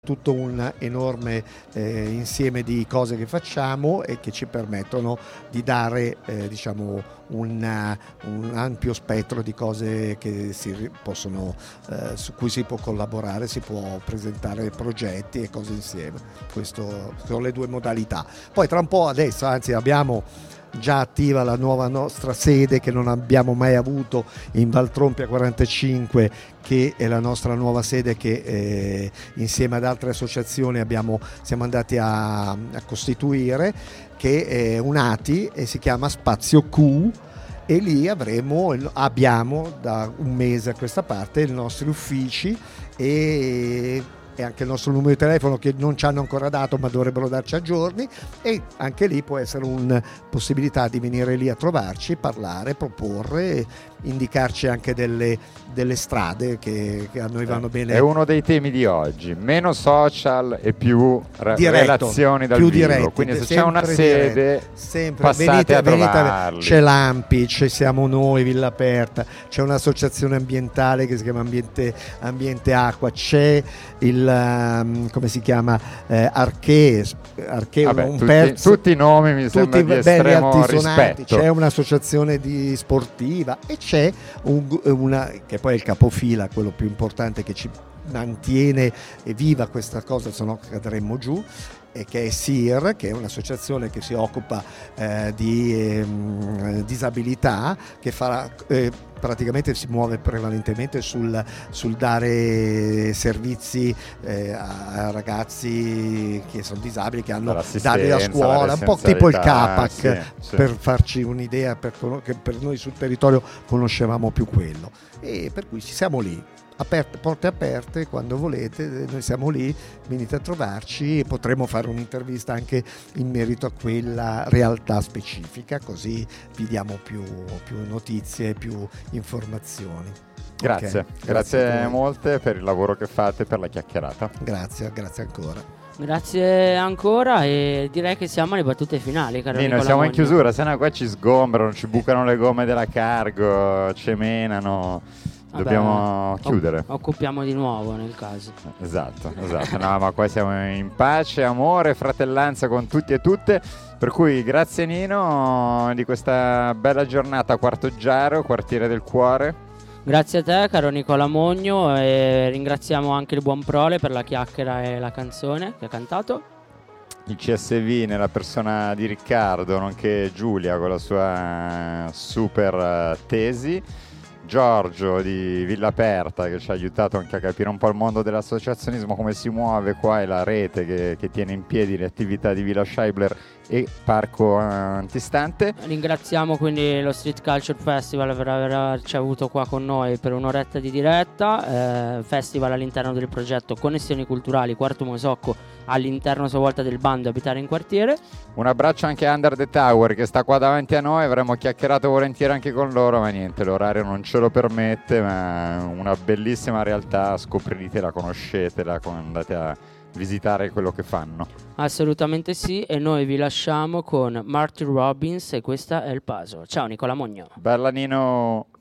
tutto un enorme insieme di cose che facciamo e che ci permettono di dare un ampio spettro di cose che su cui si può collaborare, si può presentare progetti e cose insieme. Queste sono le due modalità. Poi tra un po' adesso, anzi, abbiamo già attiva la nuova nostra sede che non abbiamo mai avuto in Valtrompia 45, che è la nostra nuova sede che insieme ad altre associazioni siamo andati a costituire, che è un'ATI e si chiama Spazio Q, e lì abbiamo da un mese a questa parte i nostri uffici e anche il nostro numero di telefono che non ci hanno ancora dato ma dovrebbero darci a giorni, e anche lì può essere una possibilità di venire lì a trovarci, parlare, proporre, indicarci anche delle strade che a noi vanno bene. È uno dei temi di oggi: meno social e più relazioni dal più vivo, diretti, quindi se c'è una sede sempre passate a trovarli. c'è l'Ampi, siamo noi, Villa Aperta, c'è un'associazione ambientale che si chiama Ambiente Acqua, c'è il come si chiama, Arche, tutti i nomi mi sembra di estremo rispetto. C'è un'associazione sportiva e c'è che poi è il capofila, quello più importante che ci mantiene viva questa cosa, se no cadremmo giù, e che è SIR, che è un'associazione che si occupa di disabilità, che praticamente si muove prevalentemente sul dare servizi a ragazzi che sono disabili, che hanno dati da scuola, un po' tipo il CAPAC, sì. Per farci un'idea, che per noi sul territorio conoscevamo più quello, e per cui ci siamo lì. Porte aperte, quando volete, noi siamo lì, venite a trovarci e potremo fare un'intervista anche in merito a quella realtà specifica, così vi diamo più notizie, più informazioni. Grazie, okay. Grazie molte per il lavoro che fate, per la chiacchierata. Grazie ancora. Grazie ancora, e direi che siamo alle battute finali, caro Nicola siamo Mogno. in chiusura, se no qua ci sgombrano, ci bucano le gomme della cargo, ci menano. Dobbiamo chiudere. Occupiamo di nuovo nel caso. Esatto. No, ma qua siamo in pace, amore, fratellanza con tutti e tutte. Per cui grazie Nino di questa bella giornata a Quartoggiaro, quartiere del cuore. Grazie a te, caro Nicola Mogno, e ringraziamo anche il buon Prole per la chiacchiera e la canzone che ha cantato. Il CSV nella persona di Riccardo, nonché Giulia con la sua super tesi. Giorgio di Villa Aperta, che ci ha aiutato anche a capire un po' il mondo dell'associazionismo, come si muove qua, e la rete che tiene in piedi le attività di Villa Scheibler e Parco Antistante. Ringraziamo quindi lo Street Culture Festival per averci avuto qua con noi per un'oretta di diretta, festival all'interno del progetto Connessioni Culturali Quarto Mosocco, all'interno a sua volta del bando Abitare in Quartiere. Un abbraccio anche a Under the Tower che sta qua davanti a noi, avremmo chiacchierato volentieri anche con loro, ma niente, l'orario non ce lo permette, ma una bellissima realtà, scopritela, conoscetela, andate a visitare quello che fanno. Assolutamente sì, e noi vi lasciamo con Marty Robbins e questa è Il Paso. Ciao Nicola Mogno. Bella Nino.